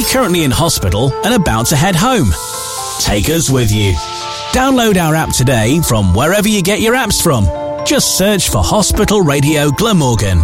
you currently in hospital and about to head home? Take us with you. Download our app today from wherever you get your apps from. Just search for Hospital Radio Glamorgan.